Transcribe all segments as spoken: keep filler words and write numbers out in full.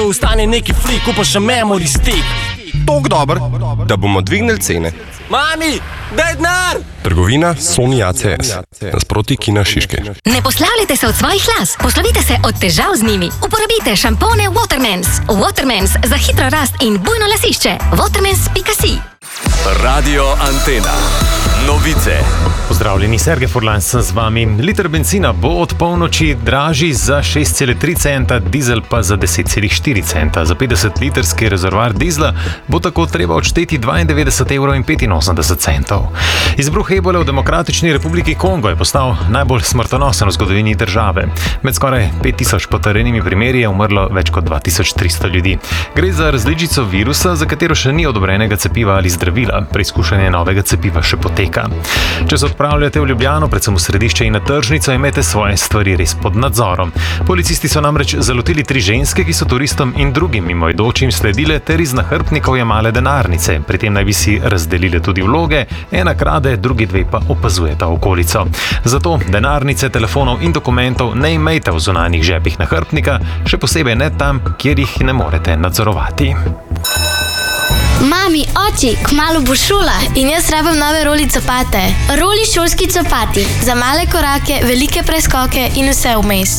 ostane neki flik, pa še memory stick. Tok dober, da bomo dvignili cene. Mami, daj denar! Trgovina Sony A C S, nasproti Kina Šiške. Ne poslavljajte se od svojih las, poslovite se od težav z njimi. Uporabite šampone Watermans. Watermans za hitro rast in bujno lasišče. Watermans pika si. Radio Antena. Novice. Pozdravljeni, Sergej Furlan sem z vami. Liter benzina bo od polnoči dražji za šest celih tri centa, dizel pa za deset celih štiri centa. Za petdeset litrski rezervoar dizla bo tako treba odšteti dvaindevetdeset evrov in petinosemdeset centov. Izbruh ebole v Demokratični republiki Kongo je postal najbolj smrtonosen v zgodovini države. Med skoraj pet tisoč potrjenimi primeri je umrlo več kot dva tisoč tristo ljudi. Gre za različico virusa, za katero še ni odobrenega cepiva ali zdravila. Preizkušanje novega cepiva še poteka. Če se odpravljate v Ljubljano, predvsem v središče in na tržnico, imejte svoje stvari res pod nadzorom. Policisti so namreč zalotili tri ženske, ki so turistom in drugim mimoidočim sledile ter iz nahrbtnikov jemale denarnice. Pri tem naj bi si razdelile tudi vloge, ena krade, drugi dve pa opazujeta okolico. Zato denarnice, telefonov in dokumentov ne imejte v zunanjih žepih nahrbtnika, še posebej ne tam, kjer jih ne morete nadzorovati. Mami, oči, kmalu bo šola in jaz rabim nove roli copate. Roli šolski copati. Za male korake, velike preskoke in vse vmes.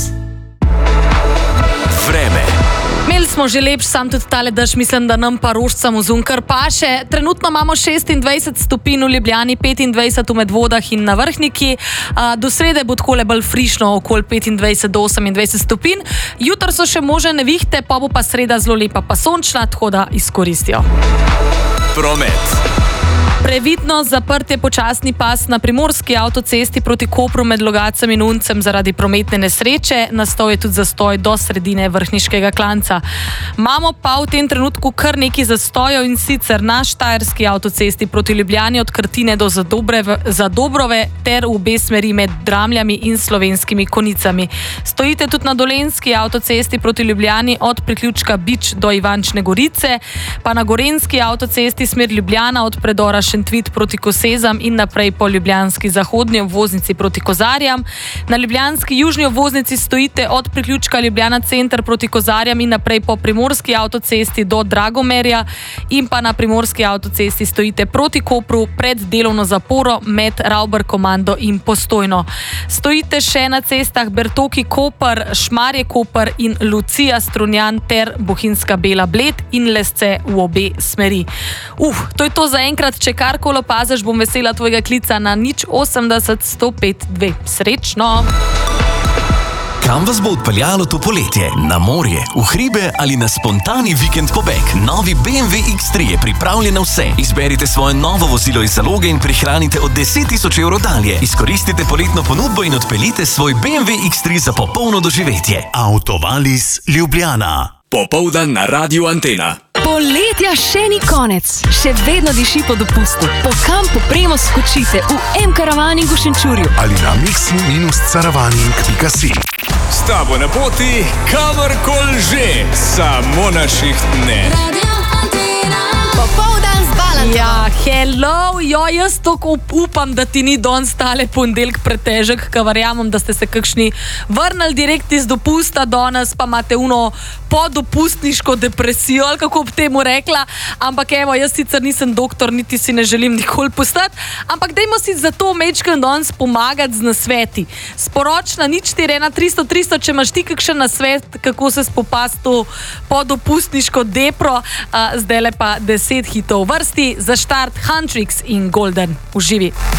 Vreme. Imeli smo že lepš, sam tudi tale dež, mislim, da nam pa rožcam v zunkar paše. Trenutno imamo šestindvajset stopinj v Ljubljani, petindvajset v Medvodah in na Vrhniki. Do srede bo takole bolj frišno, okoli petindvajset do osemindvajset stopinj. Jutro so še možne nevihte, pa bo pa sreda zelo lepa pa sončna, tako da izkoristijo. Promet. Previdno zaprtje počasni pas na primorski avtocesti proti Kopru med Logatcem in Uncem zaradi prometne nesreče. Nastal je tudi zastoj do sredine Vrhniškega klanca. Imamo pa v tem trenutku kar nekaj zastojev in sicer na Štajerski avtocesti proti Ljubljani od Krtine do Zadobrove ter v obe smeri med Dramljami in Slovenskimi Konicami. Stojite tudi na Dolenjski avtocesti proti Ljubljani od priključka Bič do Ivančne Gorice, pa na Gorenjski avtocesti smer Ljubljana od predora Šentvit proti Kosezam in naprej po ljubljanski zahodni obvoznici proti Kozarjam. Na ljubljanski južni obvoznici stojite od priključka Ljubljana center proti Kozarjam in naprej po primorski avtocesti do Dragomerja in pa na primorski avtocesti stojite proti Kopru pred delovno zaporo med Ravbar Komando in Postojno. Stojite še na cestah Bertoki Koper, Šmarje Koper in Lucija Strunjan ter Bohinjska Bela Bled in Lesce v obe smeri. Uf, to je to za enkrat. Če karkoli opaziš, bom vesela tvojega klica na nič osemdeset sto pet dve. Srečno! Kam vas bo odpeljalo to poletje? Na morje, v hribe ali na spontani vikend pobeg? Novi B M W X tri je pripravljen na vse. Izberite svoje novo vozilo iz zaloge in prihranite od deset tisoč evrov dalje. Izkoristite poletno ponudbo in odpeljite svoj B M W X tri za popolno doživetje. Autovalis Ljubljana. Popoldan na Radio Antena. Poletja še ni konec, še vedno diši po dopustu. Po kampu Premo skočite v M-karavani v Šenčurju. Ali na mixi minus caravaning pika si. S tabo na poti, kamorkol že, samo na šiht ne. Radio Antena. Popoldan z Balantom. Ja, hello, jo, jaz tako upam, da ti ni danes tale ponedeljek pretežek, ka verjamem, da ste se kakšni vrnili direkt iz dopusta danes, pa imate uno podopustniško depresijo, ali kako bi temu rekla, ampak evo, jaz sicer nisem doktor, niti si ne želim nikoli postati, ampak dajmo si za to mečkam danes pomagati z nasveti. Sporočna nič štiri ena tristo tristo, če imaš ti kakšen nasvet, kako se spopasti to podopustniško depro, zdaj le pa deset hitov vrsti, za štart Huntrix in Golden. Uživi!